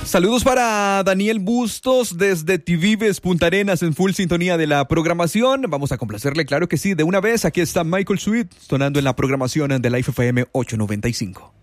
Saludos para Daniel Bustos desde Tivives, Punta Arenas, en full sintonía de la programación. Vamos a complacerle, claro que sí, de una vez. Aquí está Michael Sweet sonando en la programación de Life FM 895.